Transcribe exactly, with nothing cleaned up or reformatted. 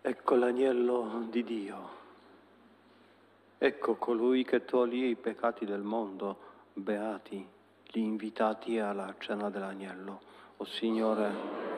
Ecco l'agnello di Dio. Ecco colui che toglie i peccati del mondo. Beati gli invitati alla cena dell'agnello. O Signore,